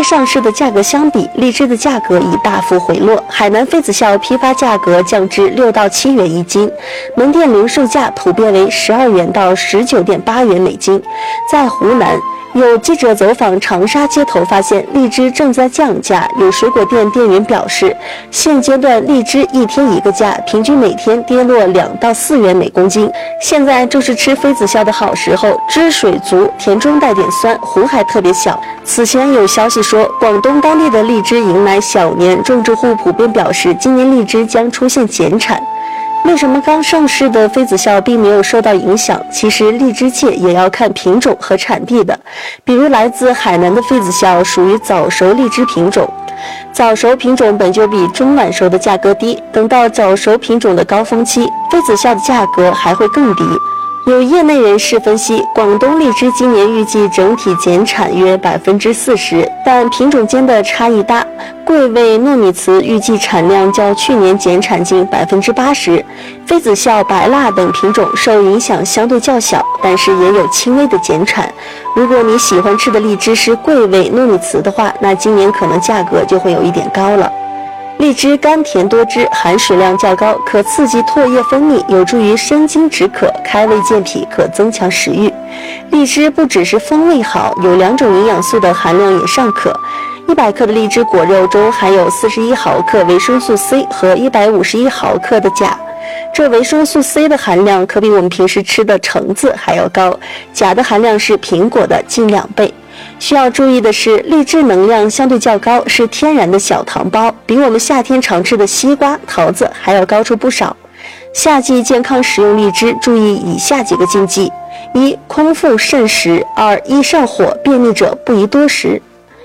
上市的价格相比，荔枝的价格已大幅回落。海南妃子笑批发价格降至6到7元一斤，门店零售价普遍为12元到19.8元每斤。在湖南，有记者走访长沙街头，发现荔枝正在降价。有水果店店员表示，现阶段荔枝一天一个价，平均每天跌落2到4元每公斤。现在正是吃妃子笑的好时候，汁水足，甜中带点酸，核还特别小。此前有消息说，广东当地的荔枝迎来小年，种植户普遍表示，今年荔枝将出现减产。为什么刚上市的妃子笑并没有受到影响？其实荔枝界也要看品种和产地的。比如来自海南的妃子笑属于早熟荔枝品种，早熟品种本就比中晚熟的价格低，等到早熟品种的高峰期，妃子笑的价格还会更低。有业内人士分析，广东荔枝今年预计整体减产约40%，但品种间的差异大。桂味糯米糍预计产量较去年减产近80%，妃子笑、白蜡等品种受影响相对较小，但是也有轻微的减产。如果你喜欢吃的荔枝是桂味糯米糍的话，那今年可能价格就会有一点高了。荔枝甘甜多汁，含水量较高，可刺激唾液分泌，有助于生津止渴、开胃健脾，可增强食欲。荔枝不只是风味好，有2种营养素的含量也尚可。100克的荔枝果肉中含有41毫克维生素 C 和151毫克的钾，这维生素 C 的含量可比我们平时吃的橙子还要高，钾的含量是苹果的近2倍。需要注意的是，荔枝能量相对较高，是天然的小糖包，比我们夏天常吃的西瓜、桃子还要高出不少。夏季健康食用荔枝，注意以下几个禁忌：1. 空腹慎食； 2. 易上火，便秘者不宜多食；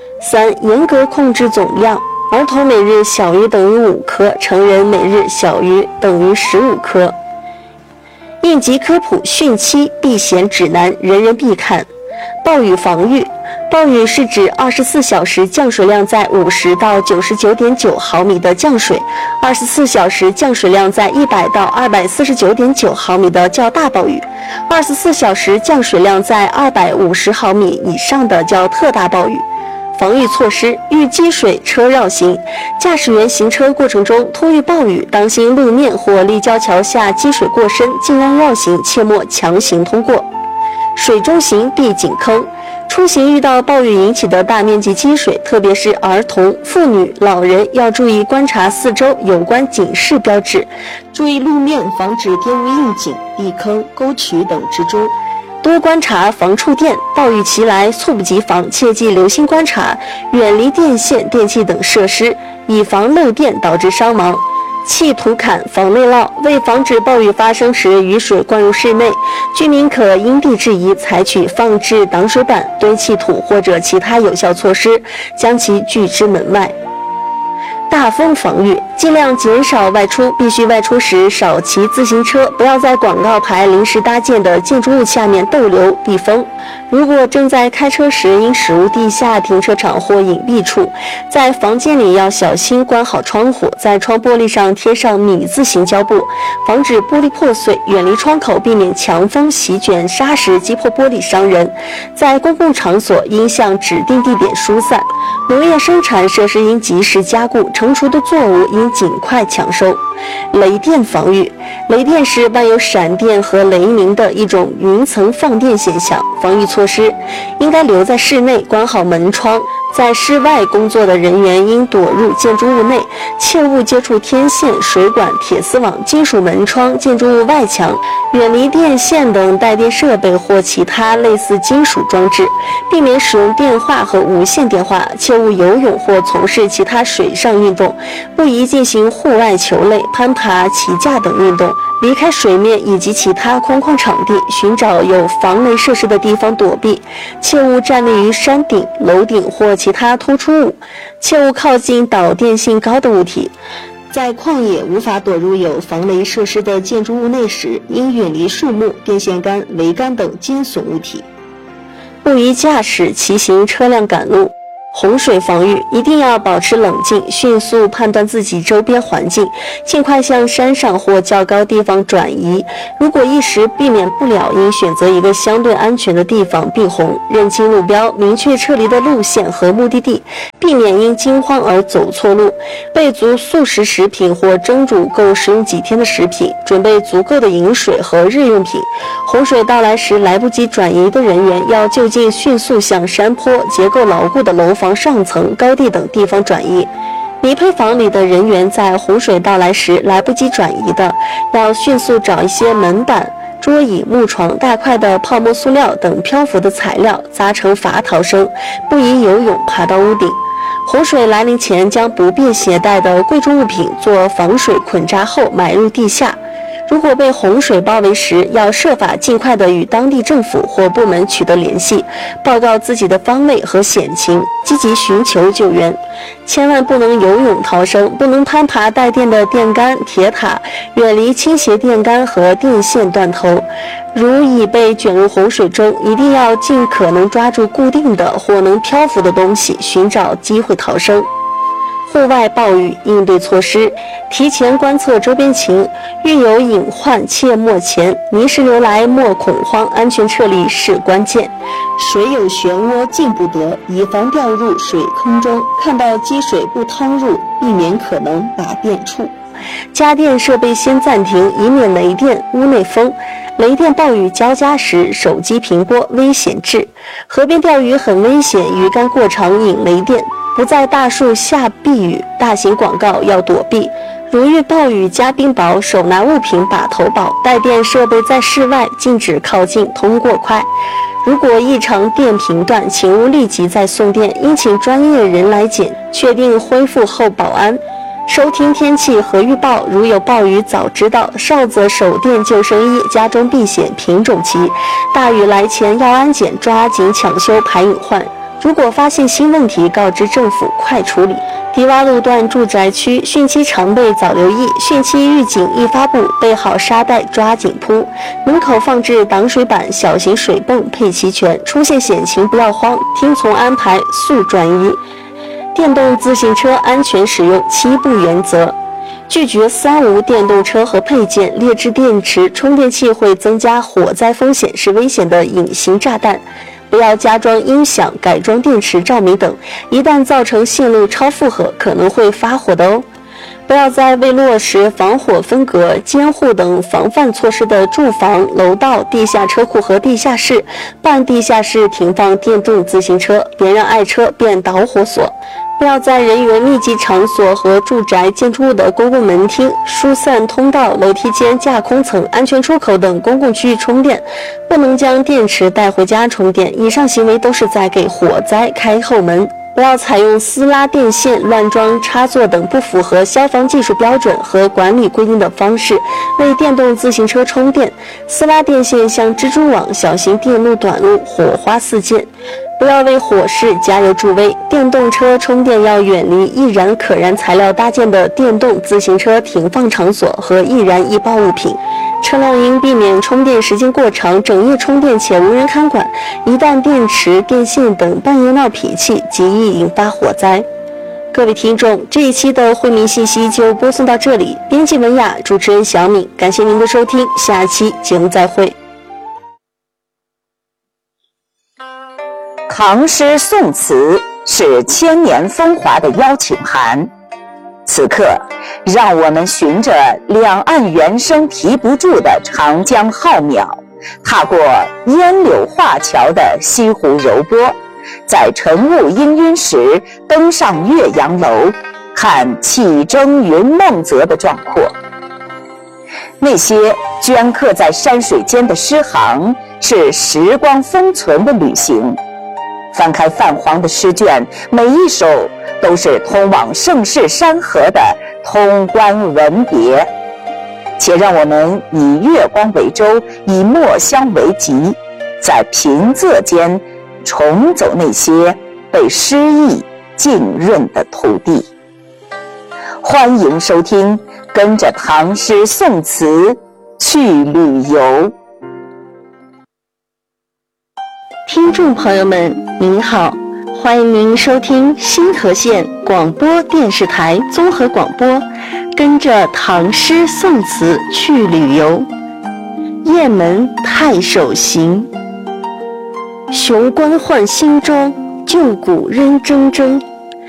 3. 严格控制总量，儿童每日小于等于5颗，成人每日小于等于15颗。应急科普汛期避险指南，人人必看。暴雨防御，暴雨是指24小时降水量在50到99.9毫米的降水，24小时降水量在100到249.9毫米的较大暴雨，24小时降水量在250毫米以上的叫特大暴雨。防御措施：遇积水车绕行，驾驶员行车过程中突遇暴雨，当心路面或立交桥下积水过深，尽量绕行，切莫强行通过。水中行避井坑，出行遇到暴雨引起的大面积积水，特别是儿童、妇女、老人要注意观察四周有关警示标志，注意路面，防止跌入硬井、地坑、沟渠等之中。多观察防触电，暴雨袭来猝不及防，切记留心观察，远离电线、电器等设施，以防漏电导致伤亡。砌土坎防内涝，为防止暴雨发生时雨水灌入室内，居民可因地制宜采取放置挡水板、堆砌土或者其他有效措施，将其拒之门外。大风防御，尽量减少外出，必须外出时少骑自行车，不要在广告牌临时搭建的建筑物下面逗留避风。如果正在开车时，应驶入地下停车场或隐蔽处。在房间里要小心关好窗户，在窗玻璃上贴上米字形胶布，防止玻璃破碎，远离窗口，避免强风席卷沙石击破玻璃伤人。在公共场所应向指定地点疏散。农业生产设施应及时加固，成熟的作物应尽快抢收。雷电防御，雷电是伴有闪电和雷鸣的一种云层放电现象，防御措施应该留在室内，关好门窗。在室外工作的人员应躲入建筑物内，切勿接触天线、水管、铁丝网、金属门窗、建筑物外墙，远离电线等带电设备或其他类似金属装置，避免使用电话和无线电话，切勿游泳或从事其他水上运动，不宜进行户外球类、攀爬、骑架等运动，离开水面以及其他空旷场地，寻找有防雷设施的地方躲避，切勿站立于山顶、楼顶或其他突出物，切勿靠近导电性高的物体。在旷野无法躲入有防雷设施的建筑物内时，应远离树木、电线杆、桅杆等尖耸物体。不宜驾驶、骑行车辆赶路。洪水防御，一定要保持冷静，迅速判断自己周边环境，尽快向山上或较高地方转移。如果一时避免不了，应选择一个相对安全的地方避洪，认清路标，明确撤离的路线和目的地， 避免因惊慌而走错路，备足速食食品或蒸煮够食用几天的食品，准备足够的饮水和日用品。洪水到来时来不及转移的人员要就近迅速向山坡、结构牢固的楼房上层、高地等地方转移。泥坯房里的人员在洪水到来时来不及转移的，要迅速找一些门板、桌椅、木床、大块的泡沫塑料等漂浮的材料，扎成筏逃生，不宜游泳爬到屋顶。洪水来临前，将不便携带的贵重物品做防水捆扎后埋入地下。如果被洪水包围时，要设法尽快地与当地政府或部门取得联系，报告自己的方位和险情，积极寻求救援。千万不能游泳逃生，不能攀爬带电的电杆、铁塔，远离倾斜电杆和电线断头。如已被卷入洪水中，一定要尽可能抓住固定的或能漂浮的东西，寻找机会逃生。户外暴雨应对措施：提前观测周边情，遇有隐患切莫前，泥石流来莫恐慌，安全撤离是关键。水有漩涡进不得，以防掉入水坑中，看到积水不趟入，避免可能把电触。家电设备先暂停，以免雷电、屋内风。雷电暴雨交加时，手机屏波危险至。河边钓鱼很危险，鱼竿过长引雷电。不在大树下避雨，大型广告要躲避。如遇暴雨加冰雹，手拿物品把头保。带电设备在室外，禁止靠近，通过快。如果异常电频断，请勿立即再送电，应请专业人来检，确定恢复后保安。收听天气和预报，如有暴雨早知道。少则手电救生衣，家中避险品种齐。大雨来前要安检，抓紧抢修排隐患。如果发现新问题，告知政府，快处理。低洼路段住宅区汛期常备早留意，汛期预警一发布，备好沙袋抓紧铺。门口放置挡水板、小型水泵配齐全，出现险情不要慌，听从安排速转移。电动自行车安全使用7不原则：拒绝3无电动车和配件，劣质电池、充电器会增加火灾风险，是危险的隐形炸弹。不要加装音响、改装电池、照明等，一旦造成线路超负荷，可能会发火的哦。不要在未落实防火分隔、监护等防范措施的住房、楼道、地下车库和地下室、半地下室停放电动自行车，别让爱车变导火索。不要在人员密集场所和住宅建筑物的公共门厅、疏散通道、楼梯间、架空层、安全出口等公共区域充电，不能将电池带回家充电。以上行为都是在给火灾开后门。不要采用私拉电线、乱装插座等不符合消防技术标准和管理规定的方式为电动自行车充电。私拉电线像蜘蛛网，小心电路短路，火花四溅。不要为火势加油助威，电动车充电要远离易燃可燃材料搭建的电动自行车停放场所和易燃易爆物品。车辆应避免充电时间过长、整夜充电且无人看管，一旦电池、电线等半夜闹脾气，极易引发火灾。各位听众，这一期的惠民信息就播送到这里，编辑文雅，主持人小敏，感谢您的收听，下期节目再会。 唐诗宋词是千年风华的邀请函，此刻让我们循着两岸猿声啼不住的长江浩渺，踏过烟柳画桥的西湖柔波，在晨雾氤氲时登上岳阳楼，看气蒸云梦泽的壮阔。那些镌刻在山水间的诗行，是时光封存的旅行。翻开泛黄的诗卷，每一首都是通往盛世山河的通关文别。且让我们以月光为舟，以墨香为笈，在平仄间重走那些被诗意浸润的土地。欢迎收听，跟着唐诗宋词去旅游。 听众朋友们，您好，欢迎您收听新河县广播电视台综合广播，跟着唐诗宋词去旅游。雁门太守行，雄关换新装，旧古仍铮铮。